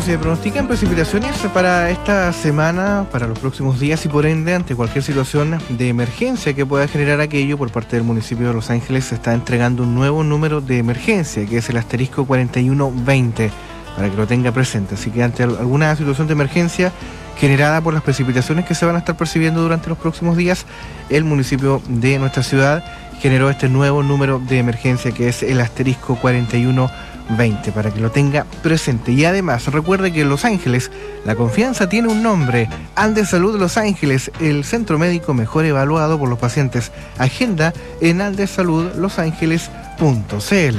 Bueno, se pronostican precipitaciones para esta semana, para los próximos días y por ende, ante cualquier situación de emergencia que pueda generar aquello por parte del municipio de Los Ángeles, se está entregando un nuevo número de emergencia, que es el asterisco 4120, para que lo tenga presente. Así que ante alguna situación de emergencia generada por las precipitaciones que se van a estar percibiendo durante los próximos días, el municipio de nuestra ciudad generó este nuevo número de emergencia, que es el asterisco 4120, para que lo tenga presente. Y además, recuerde que en Los Ángeles la confianza tiene un nombre: Andes Salud Los Ángeles, el centro médico mejor evaluado por los pacientes. Agenda en andesaludlosangeles.cl.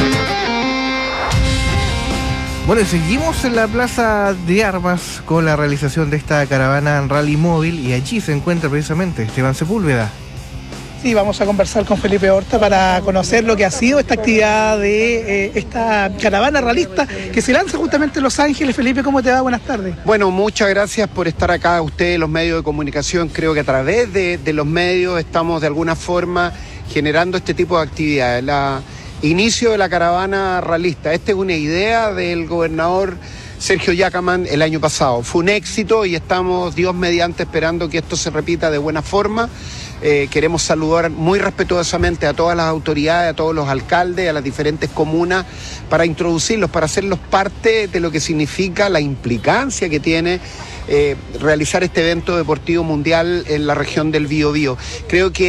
Bueno, y seguimos en la Plaza de Armas con la realización de esta caravana rally móvil, y allí se encuentra precisamente Esteban Sepúlveda. Sí, vamos a conversar con Felipe Horta para conocer lo que ha sido esta actividad de esta caravana ralista que se lanza justamente en Los Ángeles. Felipe, ¿cómo te va? Buenas tardes. Bueno, muchas gracias por estar acá, ustedes, los medios de comunicación. Creo que a través de los medios estamos de alguna forma generando este tipo de actividades. Inicio de la caravana ralista. Esta es una idea del gobernador Sergio Yacamán el año pasado. Fue un éxito y estamos, Dios mediante, esperando que esto se repita de buena forma. Queremos saludar muy respetuosamente a todas las autoridades, a todos los alcaldes, a las diferentes comunas, para introducirlos, para hacerlos parte de lo que significa la implicancia que tiene realizar este evento deportivo mundial en la región del Biobío. Creo que